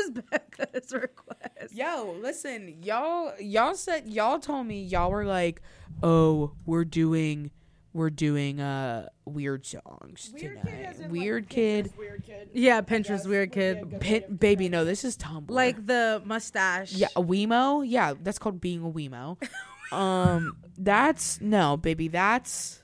is Becca's request? Yo, listen, y'all told me y'all were like, oh, we're doing weird songs tonight. Weird Kid. Yeah, Pinterest Weird Kid. Baby, no, this is Tumblr. Like the mustache. Yeah, a Wemo. Yeah, that's called being a Wemo. That's no, baby. That's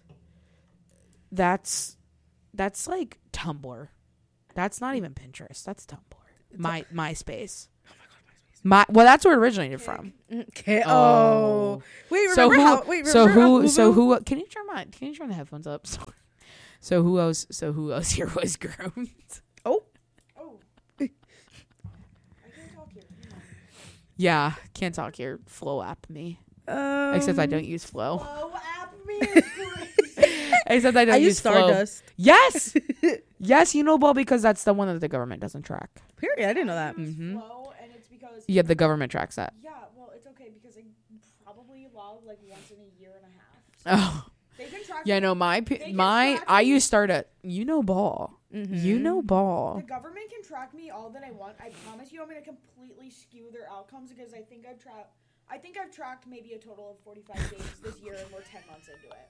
like Tumblr. That's not even Pinterest. That's Tumblr. MySpace. Well, that's where it originated from. Okay. Oh. Wait, remember who can you turn the headphones up? So who else here was groomed? Oh. I can't talk here. Yeah, can't talk here. Flow app me. Except I don't use Flow. Flow app me is crazy. Except I don't use Stardust. Flow. Yes. Yes, you know, Ball, because that's the one that the government doesn't track. Period. I didn't know that. Flow, and it's because Yeah, the government tracks that. yeah, well, it's okay because I probably log like once in a year and a half. So Oh. they can track. Yeah, me. no, I use Stardust. You know, Ball. You know, Ball. The government can track me all that I want. I promise you, I'm gonna completely skew their outcomes because I think I've tracked maybe a total of 45 days this year, and we're 10 months into it.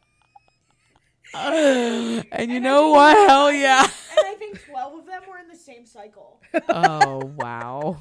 And you know what? Hell yeah. And I think 12 of them were in the same cycle. Oh, wow.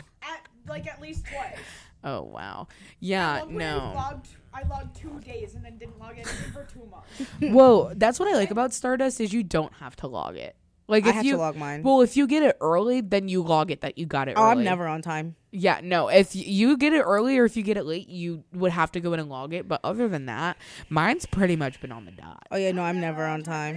At least twice. Oh, wow. Yeah, At one point no. I logged 2 days and then didn't log anything for 2 months. Whoa, that's what I like about Stardust is you don't have to log it. Like I if have you to log mine. Well, if you get it early, then you log it that you got it early. Oh, I'm never on time. Yeah, no. If you get it early or if you get it late, you would have to go in and log it. But other than that, mine's pretty much been on the dot. Oh yeah, no, I'm never on time.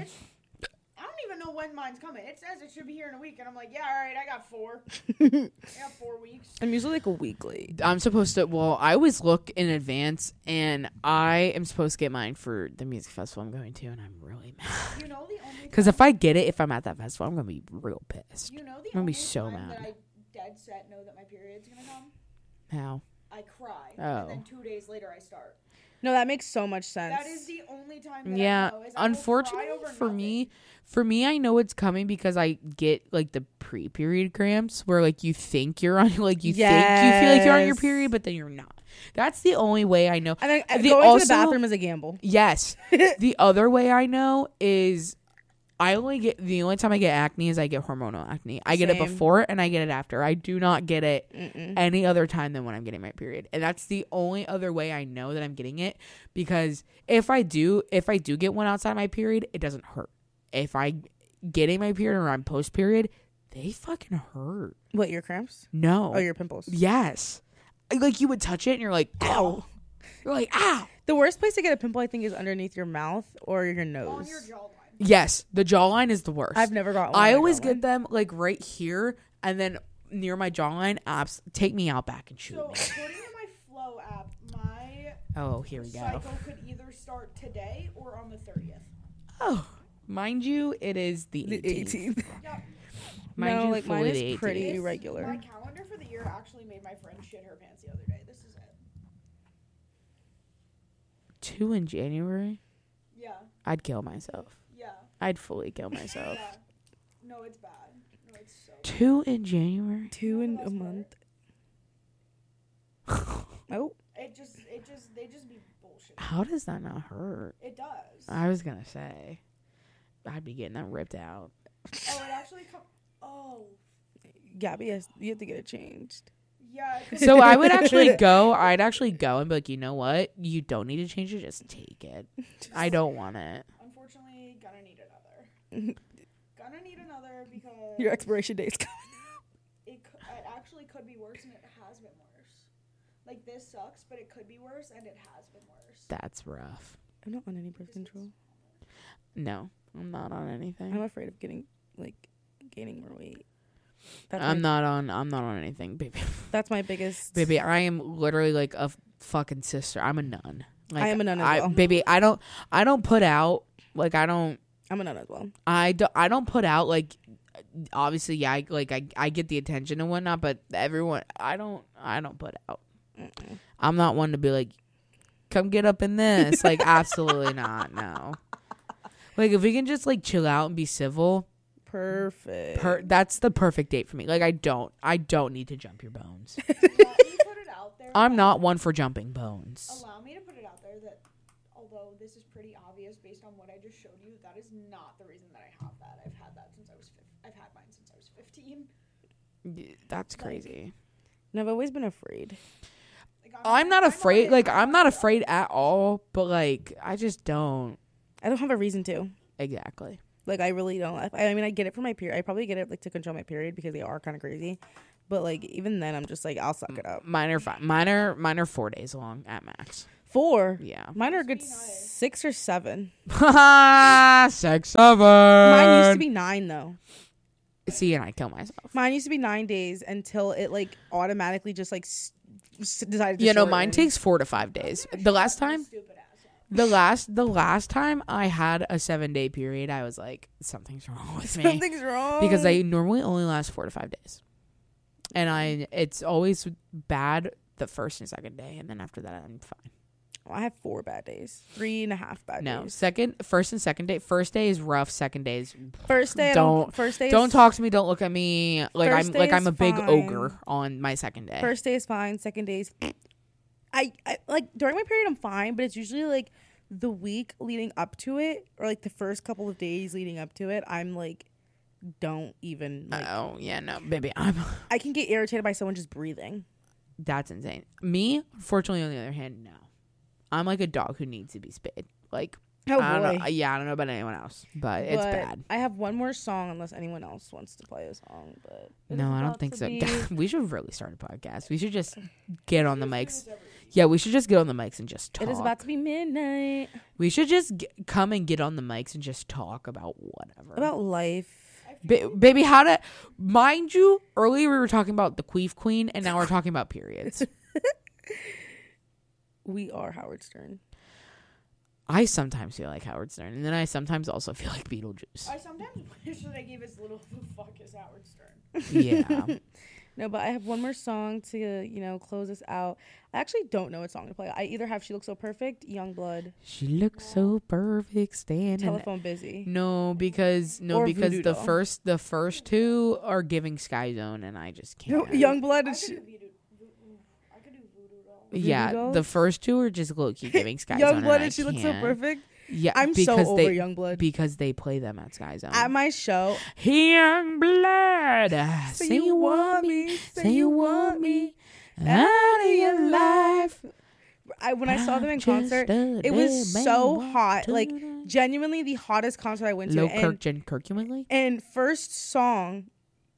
I don't even know when mine's coming. It says it should be here in a week, and I'm like, yeah, all right, I got 4. I got 4 weeks. I'm usually like a week late. I'm supposed to. Well, I always look in advance, and I am supposed to get mine for the music festival I'm going to, and I'm really mad. You know the only Because if I get it, if I'm at that festival, I'm gonna be real pissed. You know the I'm gonna only be so time mad. that I dead set know that my period's gonna come? How? I cry, Oh. and then 2 days later I start. No, that makes so much sense. That is the only time that Yeah, I know. Is I will unfortunately cry over for nothing. me, I know it's coming because I get like the pre-period cramps where like you think you're on, like you think you feel like you're on your Yes. period, but then you're not. That's the only way I know. And then The- going to also- the bathroom is a gamble. Yes, the other way I know is the only time I get acne is I get hormonal acne. I get it Same. before and I get it after. I do not get it Mm-mm. any other time than when I'm getting my period. And that's the only other way I know that I'm getting it, because if I do get one outside my period, it doesn't hurt. If I getting my period or I'm post period, they fucking hurt. What, your cramps? No. Oh, your pimples. Yes. Like you would touch it and you're like, ow. You're like, ow. The worst place to get a pimple, I think, is underneath your mouth or your nose. On your jawline. Yes, the jawline is the worst. I've never got one. I on my always jawline. get them like right here and then near my jawline. Take me out back and shoot So me. according to my Flow app, my Oh, here we go. cycle could either start today or on the 30th. Oh, mind you, it is the The 18th. 18th. Yeah. Mind No, you, like, mine fully is the 18th. pretty My irregular. calendar for the year actually made my friend shit her pants the other day. This is it. 2 in January. Yeah. I'd kill myself. Yeah. I'd fully kill myself. Yeah. No, it's bad. No, it's so bad. 2 in January. 2 in a month. Oh. They just be bullshit. How does that not hurt? It does. I was gonna say, I'd be getting that ripped out. Oh, it actually oh, Gabby, you have to get it changed. yeah. So I would actually go. I'd actually go and be like, you know what? You don't need to change it. Just take it. I don't want it. Unfortunately, gonna need another. Because Your expiration date's coming. it actually could be worse, and it has been worse. Like, this sucks, but it could be worse, and it has been worse. That's rough. I'm not on any birth control. No, I'm not on anything. I'm afraid of gaining more weight. I'm not on anything, baby. That's my biggest. Baby, I am literally like a fucking sister. I'm a nun. Like, I am a nun as well. Baby, I don't put out like I'm a nun as well. I don't put out like, obviously, yeah, I get the attention and whatnot, but everyone, I don't put out. Mm-mm. I'm not one to be like, come get up in this. Like, absolutely not. No. Like, if we can just like chill out and be civil, Perfect. That's the perfect date for me. Like I don't need to jump your bones. Let me put it out there. I'm not one for jumping bones. Allow me to put it out there that although this is pretty obvious based on what I just showed you, that is not the reason that I have that. I've had that since I was I've had mine since I was 15. That's crazy. And I've always been afraid. Like, I'm not afraid. okay. Like I'm not afraid at all. But like I just don't. I don't have a reason to. Exactly. Like, I really don't. I mean, I get it for my period. I probably get it, like, to control my period because they are kind of crazy. But, like, even then, I'm just like, I'll suck it up. Mine are fine. Mine are 4 days long at max. 4? Yeah. Mine are a good 6 or 7. 6, 7. Mine used to be 9, though. See, and I kill myself. Mine used to be 9 days until it, like, automatically just, like, decided to You know, shorten. mine takes 4 to 5 days. The last time, the last time I had a 7-day period, I was like, something's wrong with me. Something's wrong. Because I normally only last 4 to 5 days. And it's always bad the first and second day, and then after that I'm fine. I have 4 bad days. 3.5 bad days. First and second day. First day is rough. Second day is First day, don't talk to me. Don't look at me like First I'm a big fine. ogre on my second day. First day is fine. Second day is, I like during my period I'm fine, but it's usually like the week leading up to it, or like the first couple of days leading up to it. I'm like, don't even. Like, Oh yeah, no, baby, I can get irritated by someone just breathing. that's insane. Me, fortunately, on the other hand, no. I'm like a dog who needs to be spayed. Like, Oh I don't boy. know. Yeah, I don't know about anyone else, but it's bad. I have one more song unless anyone else wants to play a song. But it No, is I don't about think to so. be- We should really start a podcast. We should just get on the mics. Yeah, we should just get on the mics and just talk. It is about to be midnight. We should just come and get on the mics and just talk about whatever. About life. Baby, how to... Mind you, earlier we were talking about the Queef Queen, and now we're talking about periods. We are Howard Stern. I sometimes feel like Howard Stern, and then I sometimes also feel like Beetlejuice. I sometimes wish that I gave as little of a fuck as Howard Stern. Yeah. No, but I have one more song to, close us out. I actually don't know what song to play. I either have She Looks So Perfect, Youngblood, She looks so perfect standing... Telephone Busy. No, because Or Voodoo the Doll. the first two are giving Sky Zone, and I just No, can't. Youngblood I is... could do Voodoo Doll. Yeah, Voodoo the Dolls? first two are just low key giving Sky Zone. Youngblood and I and She Looks So can't. Perfect. Yeah, I'm so because over they Youngblood. because they play them at Sky Zone. At my show, Youngblood, say you want me, say you want me out of your life. when I saw them in Just concert, a it was little so man hot. to Like, the- genuinely the hottest concert I went to. Low And, Kirkmanly. and first song,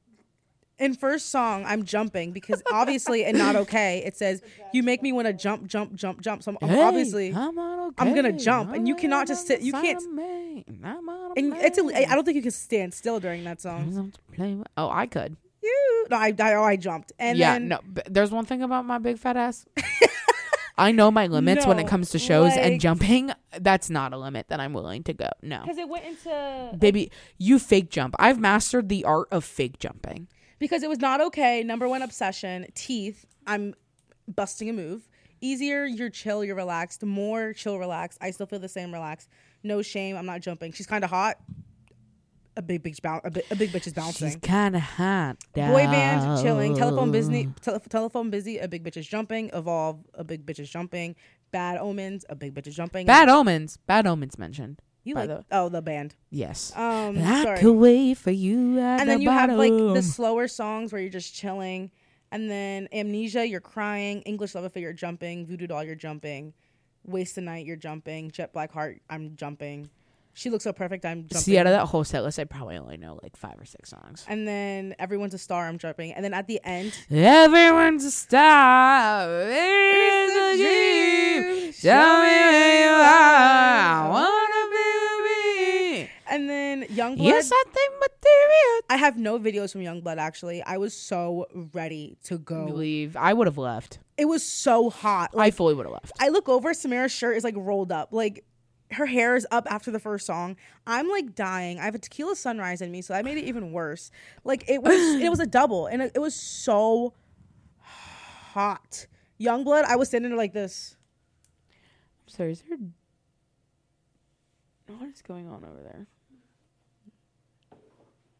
I'm jumping because obviously, and not okay, it says, you make me want to jump, jump, jump, jump. So I'm obviously, I'm gonna jump, and you cannot just sit- you can't- and I don't think you can stand still during that song. Oh, I could. I jumped. And Yeah, then, no. But there's one thing about my big fat ass. I know my limits when it No, comes to shows and like- jumping. That's not a limit that I'm willing to go. No, because it went into, baby, you fake jump. I've mastered the art of fake jumping. because it was not okay. Number one obsession, teeth. I'm busting a move. Easier, you're chill, you're relaxed. More chill, relaxed. I still feel the same relaxed. No shame. I'm not jumping. She's kind of hot. A big bitch is bouncing. She's kind of hot. Boy band chilling. Telephone busy. Telephone busy. A big bitch is jumping. Evolve. A big bitch is jumping. Bad omens. A big bitch is jumping. Bad Omens. Bad Omens mentioned. You by like? the- The band. Yes. Sorry. Like a way for you at And the then you have like the bottom. slower songs where you're just chilling, and then Amnesia, you're crying. English Love Affair, you're jumping. Voodoo Doll, you're jumping. Waste the Night, you're jumping. Jet Black Heart, I'm jumping. She Looks So Perfect, I'm jumping. See, out of that whole set list, I probably only know like 5 or 6 songs. And then Everyone's a Star, I'm jumping. And then at the end, Everyone's a star. It's a dream. Tell me where you are. I wanna be with me. and then Youngblood. Yes, I think material. I have no videos from Youngblood actually. I was so ready to go. Leave. I would have left. It was so hot. I Like, fully would have left. I look over, Samara's shirt is like rolled up. Like, her hair is up after the first song. I'm like dying. I have a tequila sunrise in me, so that made it even worse. Like, it was a double, and it was so hot. Youngblood, I was standing there like this. I'm sorry, is there... What is going on over there?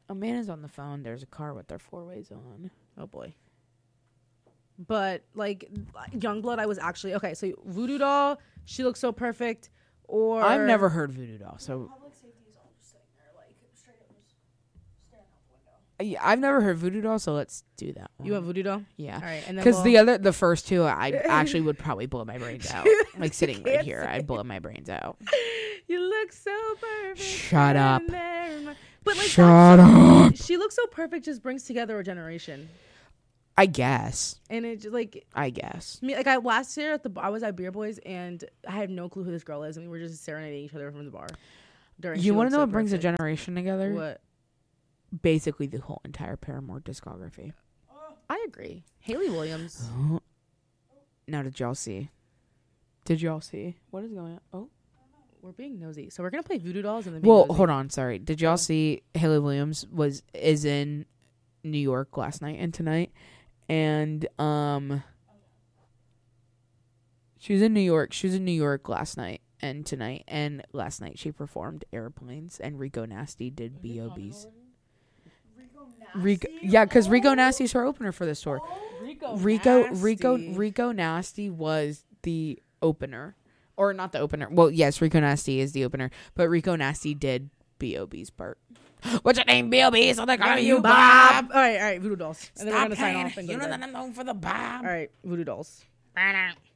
A man is on the phone. There's a car with their 4-ways on. Oh boy. But like Youngblood, I was actually okay. So Voodoo Doll, she looks so perfect. Or I've never heard Voodoo Doll, so Public safety is all just sitting there, like, straight up just staring out the window. I've never heard Voodoo Doll, so let's do that one. You have Voodoo Doll. Yeah. All right, and then Because the first two, I actually would probably blow my brains out. Like sitting right here, I'd blow my brains out. You look so perfect. Shut up. But like, Shut up. she looks so perfect. Just brings together a generation, I guess. and it just like I guess. me. Like I last year I was at Beer Boys, and I had no clue who this girl is, and we were just serenading each other from the bar. During You want to know what brings a generation together? What? Basically, the whole entire Paramore discography. I agree. Haley Williams. Now, did y'all see? Did y'all see? What is going on? Oh. We're being nosy, so we're gonna play Voodoo Dolls and then. Well, hold on. Sorry. Did y'all see Haley Williams is in New York last night and tonight, and she was in New York. She was in New York last night and tonight, and last night she performed Airplanes, and Rico Nasty did B.O.B.'s. Rico, yeah, because Rico Nasty's her opener for this tour. Rico Nasty was the opener. Or not the opener. Well, yes, Rico Nasty is the opener. But Rico Nasty did B.O.B.'s part. What's your name, B.O.B.? So they call you Bob. All right, Voodoo Dolls. And then we're Stop gonna sign playing. off and You go know to that bed. I'm known for the Bob. All right, Voodoo Dolls.